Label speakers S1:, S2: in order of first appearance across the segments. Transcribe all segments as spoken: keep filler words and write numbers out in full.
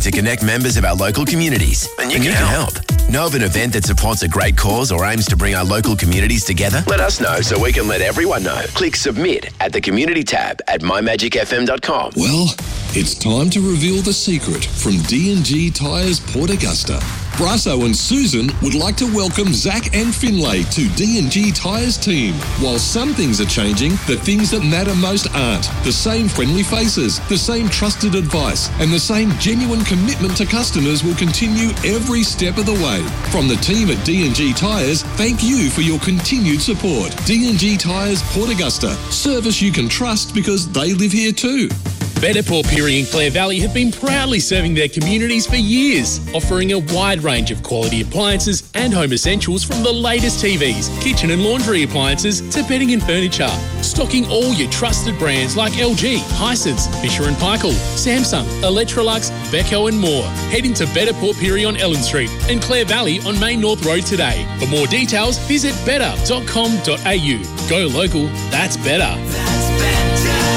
S1: to connect members of our local communities. And you, and can, you help. can help. Know of an event that supports a great cause or aims to bring our local communities together? Let us know so we can let everyone know. Click submit at the community tab at my magic f m dot com.
S2: Well, it's time to reveal the secret from D and G Tyres Port Augusta. Brasso and Susan would like to welcome Zach and Finlay to D and G Tyres team. While some things are changing, the things that matter most aren't. The same friendly faces, the same trusted advice, and the same genuine commitment to customers will continue every step of the way. From the team at D and G Tyres, thank you for your continued support. D and G Tyres Port Augusta. Service you can trust because they live here too.
S3: Better Port Pirie and Clare Valley have been proudly serving their communities for years, offering a wide range of quality appliances and home essentials from the latest T Vs, kitchen and laundry appliances to bedding and furniture. Stocking all your trusted brands like L G, Hisense, Fisher and Paykel, Samsung, Electrolux, Beko and more. Head into Better Port Pirie on Ellen Street and Clare Valley on Main North Road today. For more details, visit better dot com dot a u. Go local, that's better.
S4: That's better.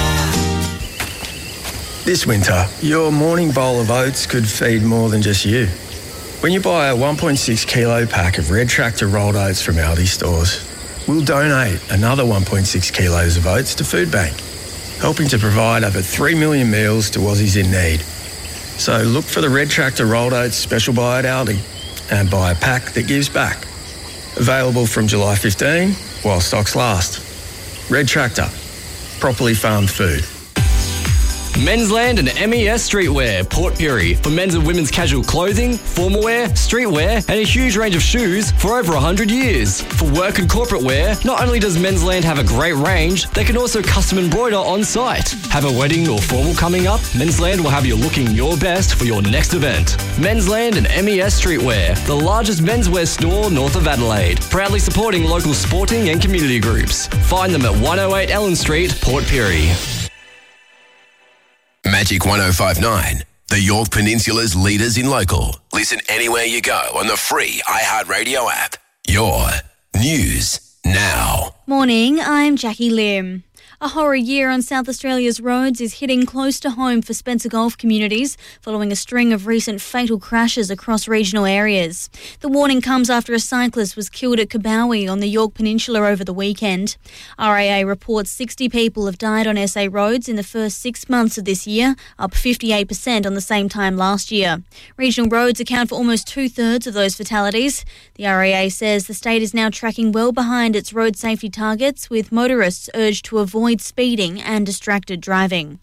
S5: This winter, your morning bowl of oats could feed more than just you. When you buy a one point six kilo pack of Red Tractor rolled oats from Aldi stores, we'll donate another one point six kilos of oats to Food Bank, helping to provide over three million meals to Aussies in need. So look for the Red Tractor rolled oats special buy at Aldi and buy a pack that gives back. Available from July fifteenth while stocks last. Red Tractor, properly farmed food.
S6: Mensland and M E S Streetwear, Port Pirie, for men's and women's casual clothing, formal wear, streetwear, and a huge range of shoes for over one hundred years. For work and corporate wear, not only does Mensland have a great range, they can also custom embroider on site. Have a wedding or formal coming up? Mensland will have you looking your best for your next event. Mensland and M E S Streetwear, the largest menswear store north of Adelaide, proudly supporting local sporting and community groups. Find them at one oh eight Ellen Street, Port Pirie.
S1: Magic one oh five point nine, the Yorke Peninsula's leaders in local. Listen anywhere you go on the free iHeartRadio app. Your news now.
S7: Morning, I'm Jackie Lim. A horror year on South Australia's roads is hitting close to home for Spencer Gulf communities following a string of recent fatal crashes across regional areas. The warning comes after a cyclist was killed at Kabowie on the Yorke Peninsula over the weekend. R A A reports sixty people have died on S A roads in the first six months of this year, up fifty-eight percent on the same time last year. Regional roads account for almost two-thirds of those fatalities. The R A A says the state is now tracking well behind its road safety targets, with motorists urged to avoid speeding and distracted driving.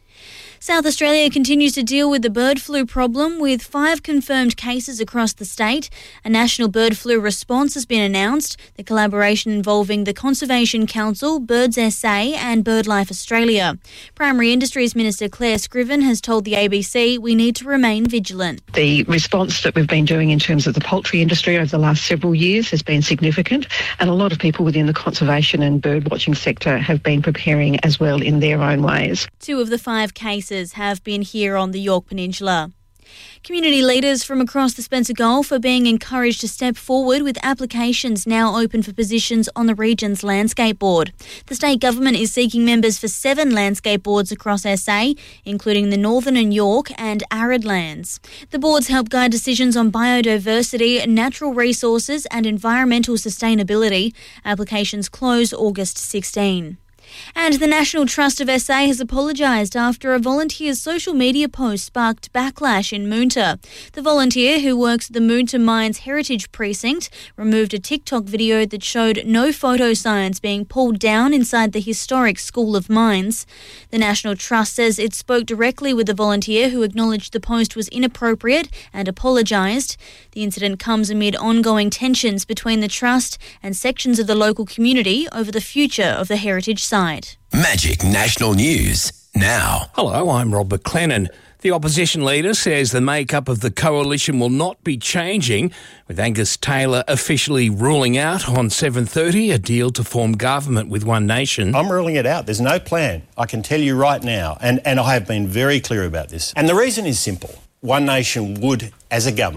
S7: South Australia continues to deal with the bird flu problem with five confirmed cases across the state. A national bird flu response has been announced, the collaboration involving the Conservation Council, Birds S A and BirdLife Australia. Primary Industries Minister Claire Scriven has told the A B C we need to remain vigilant.
S8: The response that we've been doing in terms of the poultry industry over the last several years has been significant, and a lot of people within the conservation and bird watching sector have been preparing as well in their own ways.
S7: Two of the five cases have been here on the Yorke Peninsula. Community leaders from across the Spencer Gulf are being encouraged to step forward with applications now open for positions on the region's landscape board. The state government is seeking members for seven landscape boards across S A, including the Northern and Yorke and Arid Lands. The boards help guide decisions on biodiversity, natural resources and environmental sustainability. Applications close August sixteenth. And the National Trust of S A has apologised after a volunteer's social media post sparked backlash in Moonta. The volunteer, who works at the Moonta Mines Heritage Precinct, removed a TikTok video that showed no photo signs being pulled down inside the historic School of Mines. The National Trust says it spoke directly with the volunteer, who acknowledged the post was inappropriate and apologised. The incident comes amid ongoing tensions between the Trust and sections of the local community over the future of the heritage site.
S1: Magic National News now.
S9: Hello, I'm Rob McLennan. The opposition leader says the makeup of the coalition will not be changing, with Angus Taylor officially ruling out on seven thirty a deal to form government with One Nation.
S10: I'm ruling it out. There's no plan. I can tell you right now, and, and I have been very clear about this. And the reason is simple. One Nation would, as a government,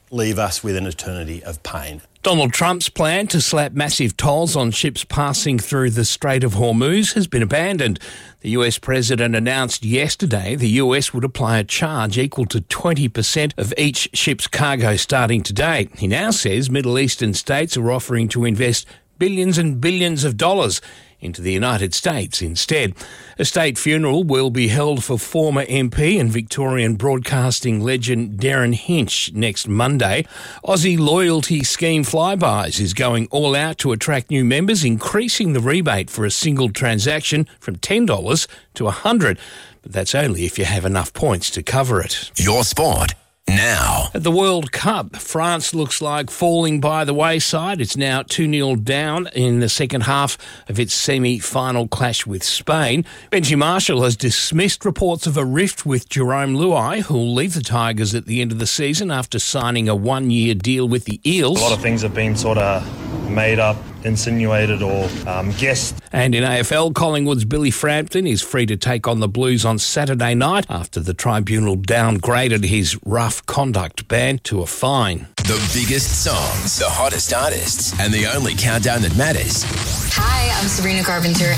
S10: leave us with an eternity of pain.
S9: Donald Trump's plan to slap massive tolls on ships passing through the Strait of Hormuz has been abandoned. The U S president announced yesterday the U S would apply a charge equal to twenty percent of each ship's cargo starting today. He now says Middle Eastern states are offering to invest billions and billions of dollars into the United States instead. A state funeral will be held for former M P and Victorian broadcasting legend Darren Hinch next Monday. Aussie loyalty scheme Flybuys is going all out to attract new members, increasing the rebate for a single transaction from ten dollars to one hundred dollars. But that's only if you have enough points to cover it.
S1: Your sport now.
S9: At the World Cup, France looks like falling by the wayside. It's now two nil down in the second half of its semi-final clash with Spain. Benji Marshall has dismissed reports of a rift with Jerome Luai, who'll leave the Tigers at the end of the season after signing a one-year deal with the Eels.
S4: A lot of things have been sort of made up, insinuated or um, guessed.
S9: And in A F L, Collingwood's Billy Frampton is free to take on the Blues on Saturday night after the tribunal downgraded his rough conduct ban to a fine.
S1: The biggest songs, the hottest artists, and the only countdown that matters.
S11: Hi, I'm Sabrina Carpenter.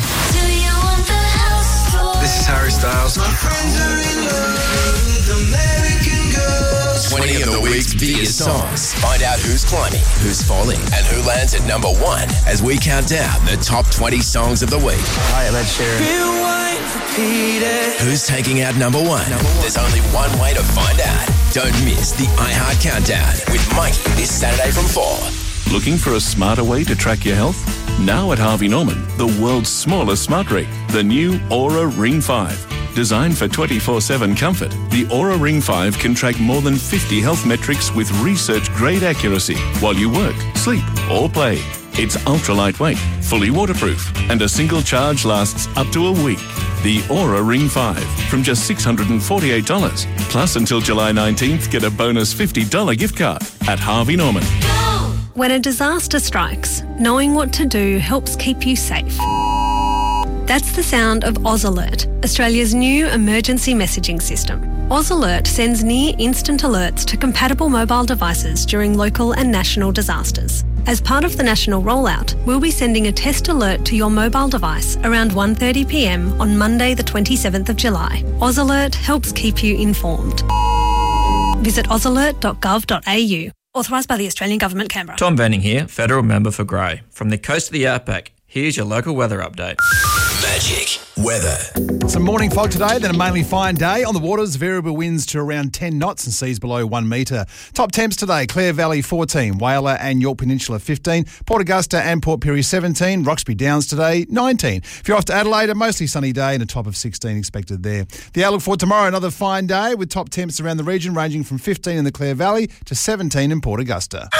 S12: This is Harry Styles. My friends are in love with American girls.
S1: twenty of the week's biggest songs. Find out who's climbing, who's falling, and who lands at number one as we count down the top twenty songs of the week.
S12: Hi, Ed Sheeran.
S1: Who's taking out number one? number one? There's only one way to find out. Don't miss the iHeart Countdown with Mikey this Saturday from four.
S13: Looking for a smarter way to track your health? Now at Harvey Norman, the world's smallest smart ring, the new Aura Ring five. Designed for twenty-four seven comfort, the Aura Ring five can track more than fifty health metrics with research-grade accuracy while you work, sleep, or play. It's ultra-lightweight, fully waterproof, and a single charge lasts up to a week. The Aura Ring five from just six hundred forty-eight dollars. Plus, until July nineteenth, get a bonus fifty dollars gift card at Harvey Norman.
S14: When a disaster strikes, knowing what to do helps keep you safe. That's the sound of Oz Alert, Australia's new emergency messaging system. Oz Alert sends near-instant alerts to compatible mobile devices during local and national disasters. As part of the national rollout, we'll be sending a test alert to your mobile device around one thirty p m on Monday the twenty-seventh of July. Oz Alert helps keep you informed. Visit oz alert dot gov dot a u. Authorised by the Australian Government, Canberra.
S15: Tom Banning here, Federal Member for Grey. From the coast of the outback, here's your local weather update.
S1: Magic weather.
S16: Some morning fog today, then a mainly fine day. On the waters, variable winds to around ten knots and seas below one metre. Top temps today, Clare Valley fourteen, Whyalla and York Peninsula fifteen, Port Augusta and Port Pirie seventeen, Roxby Downs today nineteen. If you're off to Adelaide, a mostly sunny day and a top of sixteen expected there. The outlook for tomorrow, another fine day with top temps around the region ranging from fifteen in the Clare Valley to seventeen in Port Augusta.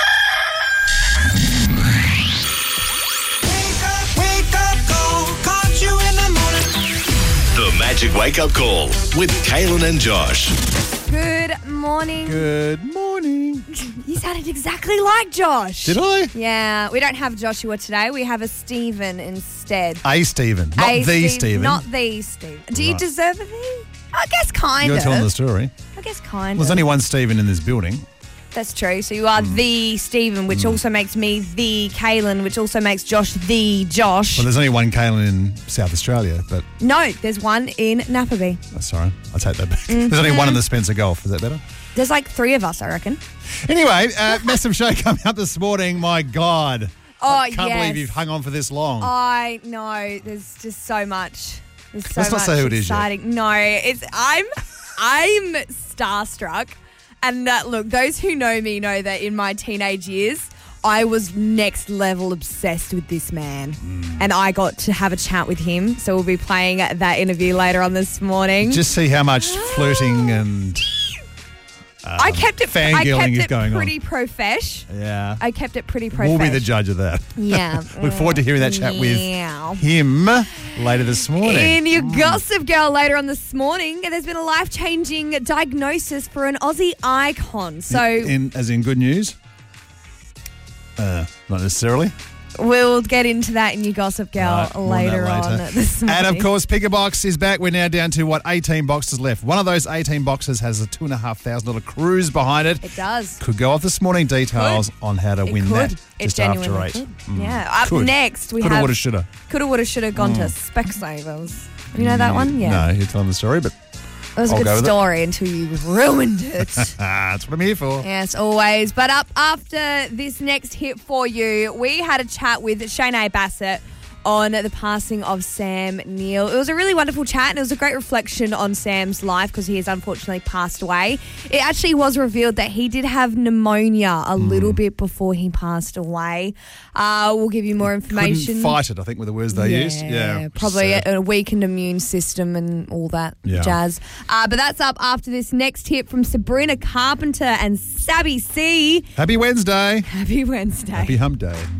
S17: The Magic Wake Up Call with Kaylin and Josh.
S18: Good morning.
S16: Good morning.
S18: You sounded exactly like Josh.
S16: Did I?
S18: Yeah. We don't have Joshua today. We have a Stephen instead.
S16: A Stephen, not
S18: a
S16: the
S18: Steve,
S16: Stephen.
S18: Not the Stephen. Do you
S16: Right.
S18: deserve a the? I guess kind
S16: You're
S18: of.
S16: telling the story.
S18: I guess kind
S16: Well, there's
S18: of.
S16: only one Stephen in this building.
S18: That's true. So you are
S16: Hmm.
S18: the Stephen, which also makes me the Kaylin, which also makes Josh the Josh.
S16: Well, there's only one Kaylin in South Australia, but
S18: No, there's one in Napaby.
S16: oh, sorry, I'll take that back. There's only one in the Spencer Gulf. Is that better?
S18: There's like three of us, I reckon.
S16: Anyway, uh, massive show coming up this morning. My God.
S18: Oh,
S16: I can't
S18: yes.
S16: believe you've hung on for this long.
S18: I know. There's just so much. There's so
S16: Let's not
S18: much
S16: say who it is yet.
S18: exciting. No, it's I'm I'm starstruck. And uh, look, those who know me know that in my teenage years, I was next level obsessed with this man.
S16: Mm.
S18: And I got to have a chat with him. So we'll be playing that interview later on this morning.
S16: Just see how much flirting and um,
S18: I kept it I kept
S16: fangirling is
S18: it
S16: going
S18: pretty
S16: on.
S18: profesh.
S16: Yeah.
S18: I kept it pretty profesh.
S16: We'll be the judge of that.
S18: Yeah.
S16: Look forward to hearing that chat
S18: Yeah.
S16: with him later this morning.
S18: In your Gossip Girl later on this morning, there's been a life-changing diagnosis for an Aussie icon. So,
S16: in, as in good news? Uh, not necessarily.
S18: We'll get into that in your Gossip Girl
S16: Right, more on
S18: later,
S16: that
S18: on
S16: later.
S18: this morning.
S16: And of course, Pick a Box is back. We're now down to what, eighteen boxes left. One of those eighteen boxes has a two and a half thousand dollar cruise behind it.
S18: It does.
S16: Could go off this morning. Details on how to
S18: It
S16: win
S18: could.
S16: that.
S18: It
S16: Just after
S18: genuinely
S16: eight.
S18: could.
S16: Mm.
S18: Yeah. Up
S16: Could.
S18: next, we
S16: Coulda,
S18: have
S16: woulda, shoulda.
S18: Coulda, woulda, shoulda gone to
S16: Mm.
S18: Specsavers. You know that one? Yeah.
S16: No, you're telling the story, but
S18: It was a
S16: I'll go
S18: good
S16: with it.
S18: story until you ruined it.
S16: That's what I'm here for.
S18: Yes, always. But up after this next hit for you, we had a chat with Shanae Bassett on the passing of Sam Neill. It was a really wonderful chat, and it was a great reflection on Sam's life because he has unfortunately passed away. It actually was revealed that he did have pneumonia a little bit before he passed away. Uh, we'll give you more information.
S16: Couldn't fight it, I think, were the words they
S18: yeah,
S16: used. Yeah,
S18: probably
S16: sad.
S18: a, a weakened immune system and all that
S16: Yeah.
S18: jazz. Uh, but that's up after this next hit from Sabrina Carpenter and Sabby C.
S16: Happy Wednesday.
S18: Happy Wednesday.
S16: Happy Hump Day.